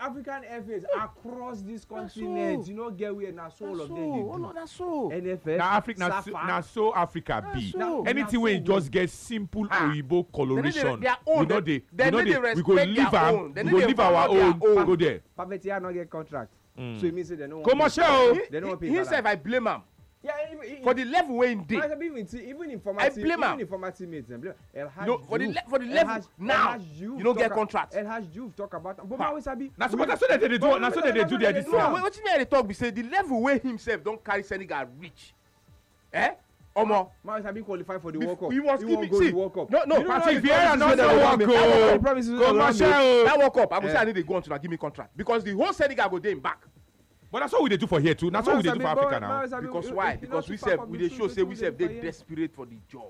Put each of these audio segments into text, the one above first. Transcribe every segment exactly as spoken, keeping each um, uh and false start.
African F As across this continent, so. You know, get where now so all of them they do. Oh no, that's so. N F F, now Africa, now so Africa be. So. Anything when so just get simple ah. Oyibo coloration, they, they we know they, they, we know they, we go leave our, we go leave our own, go there. Pampetia not get contract, mm. so it means they don't. Commercial. They don't pay. Himself, I blame him. Yeah, even, for the level where in day. Even even in former team, even in former teammates, them. No, for the le- for the level now, you don't get contract. El Haj Juve talk about. But now we sabi. Now so that's what they do. Now so they do their this. No, what you mean? They talk. We say the level where himself don't carry Senegal reach. Eh? Omo. Now we sabi qualify for the World Cup. You must give me see. World Cup. No, no. Patrick Vieira not the World Cup. That World Cup, I go say I need to go on to give me contract because the whole Senegal go there in back. But that's what we dey do for here too. That's what we dey do for Africa now. Because why? Because we say we dey show say we say they desperate for the job.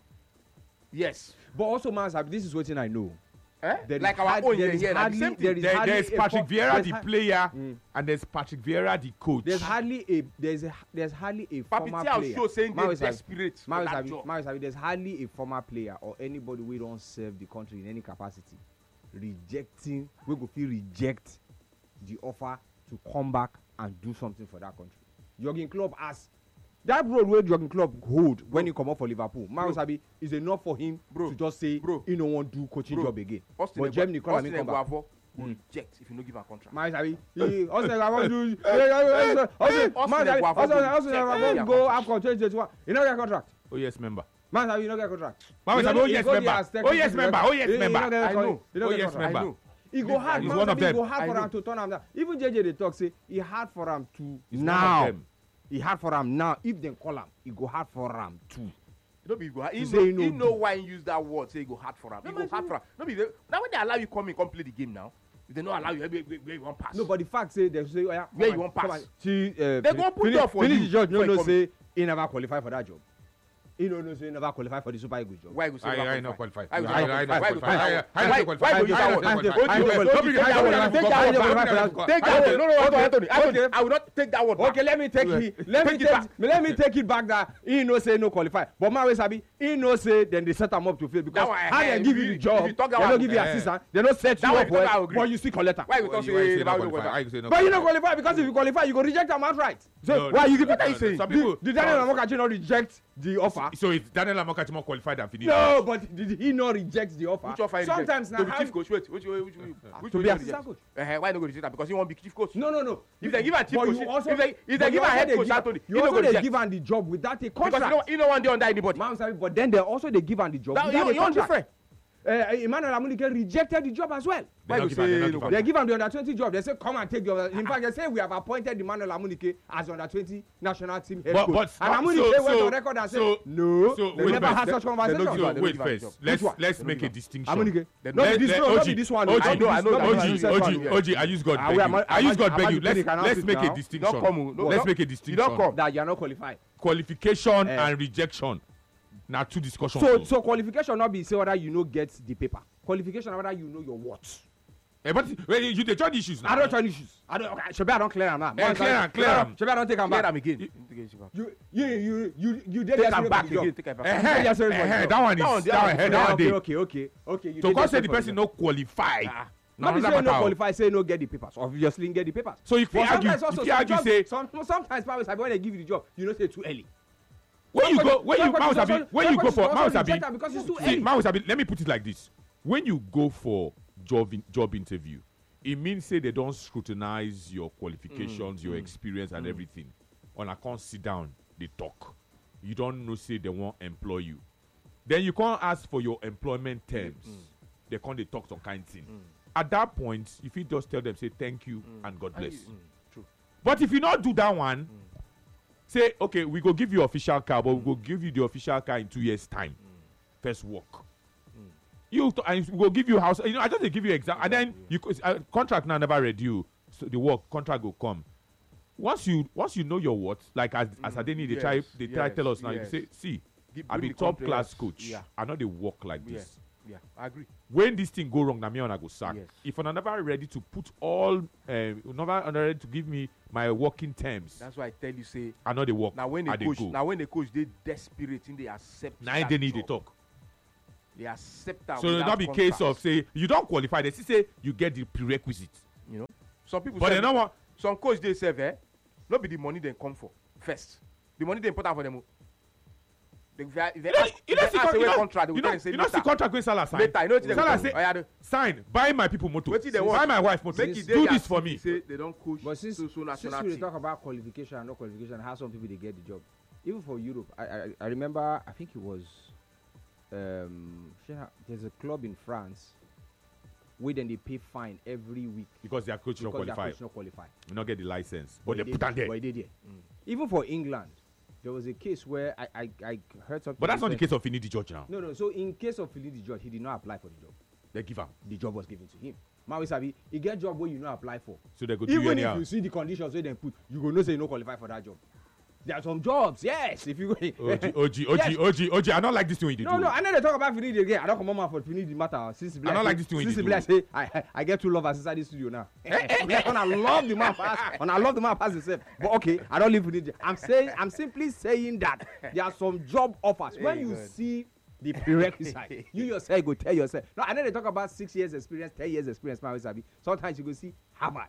Yes. But also, man, this is what I know. Eh? Like our own here, here. Hardly, there is there, there's Patrick Vieira the player, mm. and there's Patrick Vieira the coach. There's hardly a there's a, there's hardly a former player. Show saying they desperate for that job. Mario, there's hardly a former player or anybody who don't serve the country in any capacity rejecting. We go feel reject the offer to come back and do something for that country. Jurgen Klopp has that role where Jurgen Klopp hold bro. when he come up for Liverpool. Mario Sabi is enough for him bro. to just say bro. he don't want to do coaching bro. job again. Austin but Germany call him come back. Mm. Reject if you don't give a contract. Mario Sabi, he also I want to do. Also, Mario also also go AFCON twenty twenty-one. You know get contract. Oh yes, member. Mario Sabi, you know get contract. Mario Sabi, oh yes, member. Oh yes, member. Oh yes, member. I know. Oh yes, member. He go hard. He's one of them. He go hard for him to turn him down. Even J J they talk say he hard for him to now. He hard for him now. If they call him, he go hard for him too. You know, be go hard. He know, he know why he use that word. Say he go hard for him. He go hard for him. No, be now when they allow you come in, come play the game now. If they don't allow you, where you want pass. No, but the fact say they say, oh, yeah, where you want pass. See, uh, they go put off for you. Finish the judge. No, no, say he never qualify for that job. He no no say never qualify for the Super Eagles job. Why you say I not qualify? I I I not qualify. I qualify. Why you take that one? No no Anthony. Anthony, I will not take that one. Okay, let me take it. Let me take let me take it back that he no say no qualify. But Mario Sabi, he no say then they set him up to fail because how they give you the job, they don't give you assistant, they don't set you up well, but you still collect. Why we talk say but you don't qualify because if you qualify, you go reject him outright. So why you give it? Say did Daniel Amokachi not reject the offer? So if Daniel Amokachi more qualified than Finidi? No, but did he not reject the offer? Which offer? Sometimes now. To be chief coach, wait, which which which to be assistant coach. Uh, why not go reject that? Because he won't be chief coach. No, no, no. If they give a chief coach, if they if they give a head coach, Anthony, you also they give him the job without a contract. Because you don't want to under anybody. But then they also they give him the job without a contract. Uh, Emmanuel Amunike rejected the job as well. They, give say, give they give him the under twenty job. They say, come and take your. In fact, they say we have appointed Emmanuel Amunike as under twenty national team head but, coach. But, and Amunike so, went so, on record and said, so, no, so, they never had such conversation. So, wait first. Let's let's make a distinction. Amunike, not this one. O G, I know. O G, O G, O G. I use God beg you. I use God beg you. Let's let's make a distinction. Let's make a distinction. You don't come. That you are not qualified. Qualification and rejection. Now two discussions. So so qualification not be say whether you know get the paper. Qualification whether you know your what. Eh, but wait, you dey join issues now. I don't join issues. I don't. Okay, Shebi I don't clear am now. Eh, clear am, clear am. Shebi I don't take am back. Clear am again. You you you you you dey take am back again. Take am back. Eh, eh, that one is that one. That one dey. Okay, okay, okay. So because say the person no qualify. Now be say no qualify, say no get the papers. Obviously, get the papers. So if you argue, if you argue say sometimes when they give you the job, you know say too early. When you go, when you Mausabi, when you go for Mausabi, because it's too see Mausabi. Let me put it like this: when you go for job in, job interview, it means say they don't scrutinize your qualifications, mm, your mm, experience, and mm. everything. On I can't sit down, they talk. You don't know say they won't employ you. Then you can't ask for your employment terms. Mm. They can't they talk some kind of thing. Mm. At that point, if you just tell them say thank you mm. and God bless. Mm. True. But if you not do that one. Mm. Say, okay, we go give you official car, but mm. we go give you the official car in two years' time. Mm. First work. Mm. You t- and we go give you house. You know, I just give you exam, yeah, and then yeah. you uh, contract now never ready you. So the work contract will come. Once you once you know your what, like as mm. as Adeni, they yes. try they yes. try tell us now. Yes. You say, see, Give, I be top class coach. Yeah. I know they work like yeah. this. Yeah, I agree. When this thing go wrong, na me and I go sack. Yes. If I'm never ready to put all, um, never ready to give me my working terms. That's why I tell you, say I know they work. Now when they coach, now when they coach, they desperate, they accept. Now they need to talk. They accept that. So it'll not be case of say you don't qualify. They still say you get the prerequisites. You know, some people. But they don't want. Some coach they serve, eh? Not be the money they come for first. The money they important for them. They, if they, if they You know, ask, you know, if they ask you away know, contract, they will you tell know, you say you know, the later. contract with Salah sign. Later, you know what they Salah go say, do? Oh, yeah, the- sign, buy my people motor, Wetin they buy want? my wife motor, Make it do dey this as for if me. Say they don't coach But since, so, so since we national dey team. talk about qualification and not qualification, how some people they get the job, even for Europe, I I, I remember I think it was um there's a club in France where then they pay fine every week Because their coach not because their qualified. coach not qualified. We not get the license, but they he put did- on there. But he did it. Even for England, there was a case where I I, I heard something. But that's not the different. case of Finidi George now. No, no. So in case of Philly the judge, he did not apply for the job. They give up, The job was given to him. Maui Sabi, he get job where you not apply for. so they go do you Even if anyhow. you see the conditions where they put, you go know say you no qualify for that job. There are some jobs, yes. If you O G, O G, O G, Yes. O G, O G. I don't like this thing when you No, do. no, I know they talk about Finidi again. I don't come on for Finidi matter. Since I don't like this thing when Since you Billy I say I, I I get two lovers inside this studio now. Yes, when I love the man pass, when I love the man pass himself. But okay, I don't live Finidi. I'm saying I'm simply saying that there are some job offers. When Hey, you God. see the prerequisite, you yourself go tell yourself. No, I know they talk about six years experience, ten years experience. Man, Sabi. Sometimes you go see Harvard,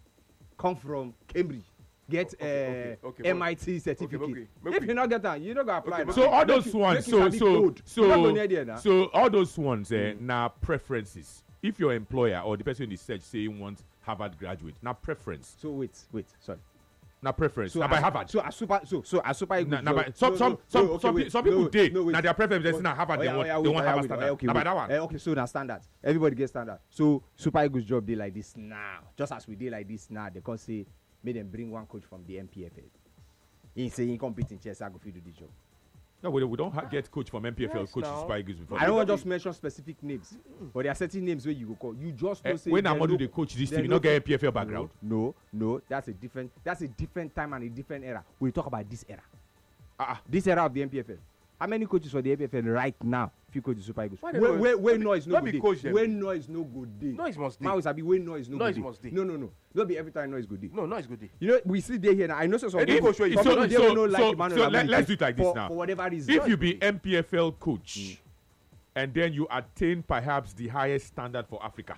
come from Cambridge. Get uh, okay, okay, M I T certificate. okay, make if we- you not get that, you don't go apply. Okay, now. So all Make those you- ones, make you so sabi so code. You not go so near there now. so all those ones, eh, now preferences. If your employer or the person in the search say you want Harvard graduate, now preference, So wait, wait, sorry. now preference, So now by as- Harvard. So as super, so so as super. Nah, Eagles nah, job- but some no, some no, some no, okay, some, wait, pe- some no, people wait, did. no, wait. Now their preference is not Harvard. Oh, They yeah, want oh, yeah, they wait, want oh, yeah, Harvard wait, standard. oh, yeah, okay, Now by wait. that one. Eh, okay, so now standard. Everybody get standard. So Super Eagles job dey like this now. Just as we did like this now, they can say make them bring one coach from the M P F L. He say he compete in chess. I go fit do this job. No, we, we don't ha- get coach from M P F L Yes, coaches now. Super Eagles before. I don't want just mention specific names, but there are certain names where you go call. You just Eh, know say when they Amadu no- they coach this they team, you no not get co- M P F L background. No, no, that's a different. That's a different time and a different era. We talk about this era. Ah, ah. This era of the M P F L. How many coaches for the M P F L right now? Few coaches Super Eagles. Why they Where no- where where no be- noise no no go be dey. coach them. Where noise no go dey. Noise must dey. Now is abi where noise no go Noise dey. must dey. No no no. No be every time noise go dey. No, no, it's good. You know we see dey here now. I know say some Any people coach wey you some so- people dey so- wey no like so- Emmanuel so let- Amunike let's do it like this for- now. For whatever reason. If you be M P F L coach and then you attain perhaps the highest standard for Africa,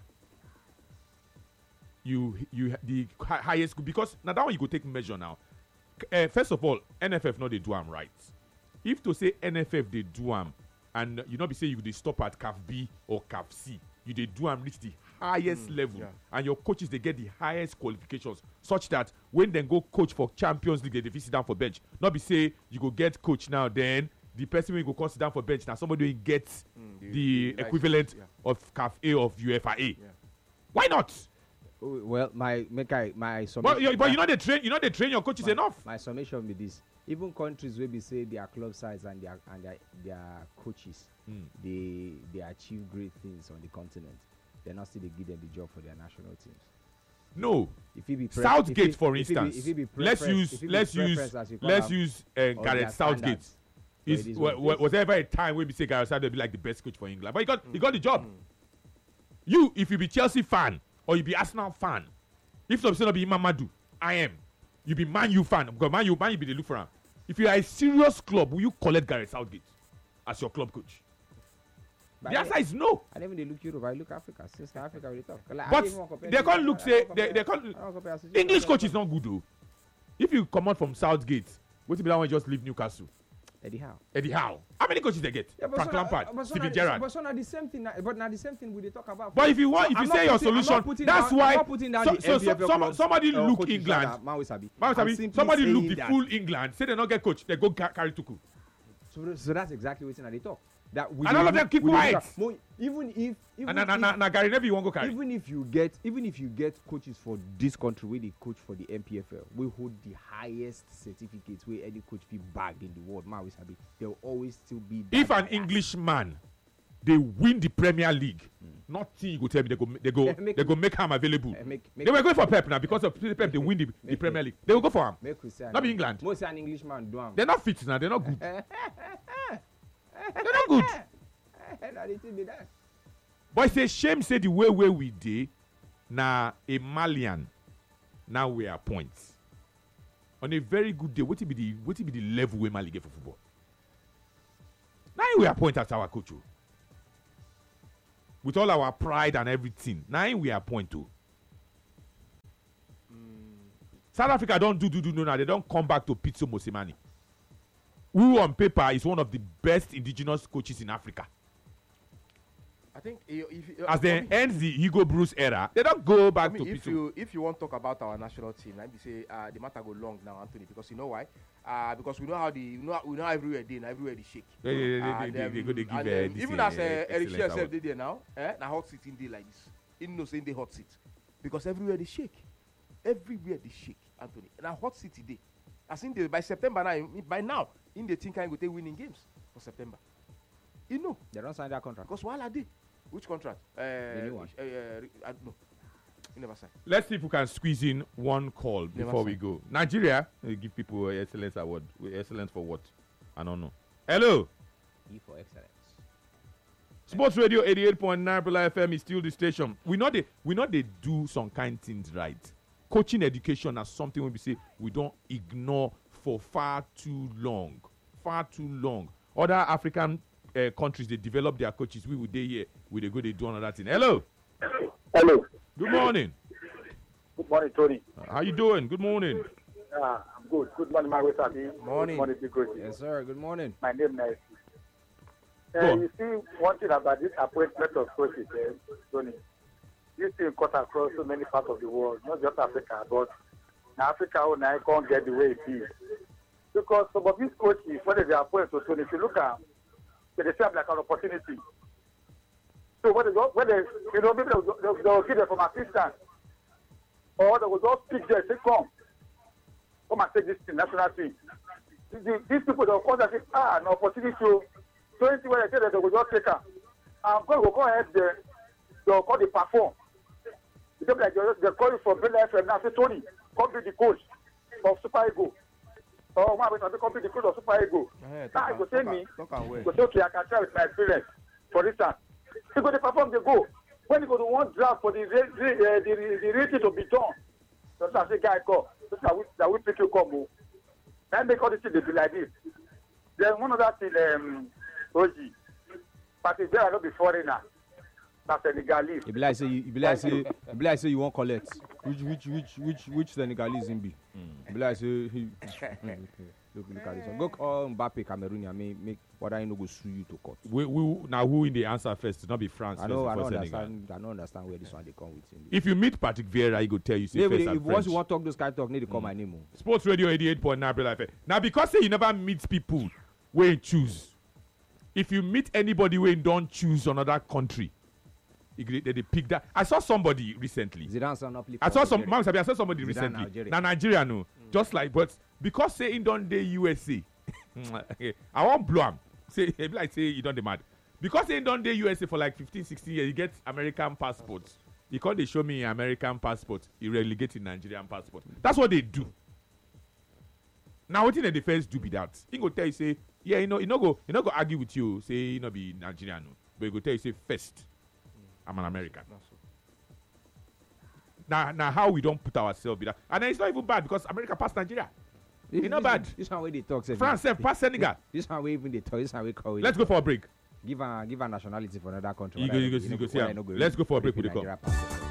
you you the hi- highest because now that one you go take measure now. Uh, first of all, N F F not they do am right. If to say N F F they do am and you not be say you dey stop at C A F B or C A F C, you dey do am reach the highest level yeah. and your coaches they get the highest qualifications such that when they go coach for Champions League they dey fit sit down for bench. Not be say you go get coach now then the person wey go come sit down for bench now somebody wey get Mm, the, the- the equivalent license, of C A F A of UEFA A. Yeah. Why not? Oh, well, my make I my But summation. you, but you know they train you know they train your coaches my, enough. My summation be this: even countries where we say their club size and their and their, their coaches, Mm. they they achieve great things on the continent. They're not still they give them the job for their national teams. No. If it be pre- Southgate, if it- for if it be- instance. if it be let's preference- use if it be let's use preference, as you call let's them, use uh, or Gareth their Southgate. standards, Is, it is wa- what it wa- is. was there ever a time when we say Gareth Southgate be like the best coach for England? But he got he got the job. You, if you be Chelsea fan or you be Arsenal fan, if some say not be Mamadou, I am. You be Man U fan because Man U Man U be the look for him. If you are a serious club, will you collect Gareth Southgate as your club coach? But The I- answer is no. I never they look Europe. I look Africa. Since Africa we dey talk. Like, I But don't even want compare they the- can't look I say don't they, compare- they I can't don't compare association. English coach is not good though. If you come out from Southgate, what if that one just leave Newcastle? Eddie Howe. Eddie Howe. How many coaches they get? Yeah, but Frank so na- Lampard, but so Steven na- Gerrard. But so now the same thing. na- But now the same thing we dey talk about. But if you want, So if I'm you not say your putting- I'm not solution, putting that's down- why. I'm not putting down so, the so, M P F L some- clubs, somebody uh, look coaches England. that are Maui Sabi. Maui I'm Sabi, simply somebody look saying the that- full England. Say they not get coach, they go ca- carry Tuku. So, so that's exactly what they talk. That we And dey all of look- them keep we dey quiet. look at- mo- Even if even And na if, na na Gary Neville you want go carry. even if you get even if you get coaches for this country where they coach for the M P F L, we hold the highest certificates where any coach be bagged in the world. Maui Sabi, there will always still be. That If an bias. Englishman they win the Premier League, nothing you go tell me they go they go Eh, make- they go make him available. Eh, make- make- They were going for Pep now because of Pep they win the, the Make- Premier League. They will go for him. Make we say Not be an- England. Most say an Englishman do am. They're not fit now. They're not good. They're not good. Na the thing be that. But it's a shame say the way where we did na a Malian now we are points. On a very good day, what will be the what will be the level where Mali get for football? Now we are point as our coach. oh. With all our pride and everything. Now we are point too. South Africa don't do do do no now. They don't come back to Pitso Mosimane, who on paper is one of the best indigenous coaches in Africa. I think if, if, uh, as they end the Hugo Bruce era, they don't go back I mean, to if Pitso. you if you want to talk about our national team, let me say uh, the matter go long now, Anthony, because you know why? Uh, because we know how the we know, we know everywhere they now everywhere they shake. Yeah, yeah, yeah, Uh, they, they, they, them- go they give and, uh, um, this, even uh, as uh, Eric excellent Shear award. said they there now, eh? Now hot seat in day like this. In no saying they hot seat because everywhere they shake, everywhere they shake, Anthony. Now hot seat today. I think they, by September now, by now, in the think I go take winning games for September. You know, They don't sign that contract. because while I did, which contract? Uh, new one. Uh, uh, I, no, you never signed. Let's see if we can squeeze in one call Never before we signed. go. Nigeria, they give people uh, excellence award. Excellence for what? I don't know. Hello. E for excellence. Sports Radio eighty-eight point nine Bula F M is still the station. We know they we know they do some kind things right. Coaching education is something we say we don't ignore for far too long. Far too long. Other African uh, countries they develop their coaches. We would they here. We they go they do another thing. Hello. Hello. Good morning. Good morning, Tony. Uh, how you doing? Good morning. Uh, I'm good. Good morning, my way, Sabi. Morning. Good morning, Big Coach. Yes, sir. Good morning. My name is. Go Uh, on. you see, one thing about this appointment of coaches, eh, Tony, this thing cut across so many parts of the world, not just Africa, but in Africa, oh, now I can't get the way it is. Because some of these coaches, when they appoint to Tony, if you look at they say like an opportunity. So when they go, when they, you know, maybe they'll, they'll, they'll give them from assistance, or they will just pick there and say, come, come and take this team, national team. These, these people, they'll come and say, ah, an opportunity to, so anything when they say that they will just take her. And God will go ahead there, they'll call the perform. It's like they call you from Bella F M now, say, Tony, come be the coach of Super Eagles. Or one will come be the coach of Super Eagles. Eh, Now, talk it will am- say talk me, am- talk am well. go say, okay, I can tell with my experience. For instance, you go to perform the goal. When you go to one draft for the re- re- uh, the, the, the rating to be done, so I say, guy, come. So that we, that we pick you come. Oh. Then make all the things they be like this. Then one other thing, um, O G, but if they are not be foreigner, that's Senegalese. You be like say, you be like say, you be like say you won't collect. Which which which which which Senegalese in be? You be like say, he, look look at this one. Go call Mbappe Cameroonian, make make whether he no go sue you to court. We, we now who in the answer first? To not be France. I first know I before don't Senegal. understand. I don't understand where this one they come with. In If you meet Patrick Vieira, he go tell you say yeah, first if and once French. you want to talk those kind of talk, need to call my name. Oh. Sports Radio eighty-eight point nine Bella F M. Now because say you never meet people where you choose. If you meet anybody where you don't choose another country, you get- they, they pick that. I saw somebody recently. Zidane son not play I for saw some. Algeria. Mom, Sabi, I saw somebody Zidane, recently. Nigeria. Now Nigeria, no, just like but because say in don't they U S A, I won't blow him. Say it be like say you don't demand. Because say in don't they U S A for like fifteen, sixteen years, you get American passports. You can't they show me American passport, you relegate in Nigerian passport. That's what they do. Now what did the first do be that? He go tell you say, yeah, you know, you know go, you know go argue with you, say you know be Nigerian, no. But he go tell you say first, I'm an American. That's so. Now, now how we don't put ourselves in that, and then it's not even bad because America passed Nigeria. This- It's not this- bad. This one where they talk. Say, France self pass Senegal. This one where even they talk. This one where call. Let's go for a break. Give a give a nationality for another country. You go, whether you go no see, you go whether see am. no go Let's go for a whether break with the Nigeria passport.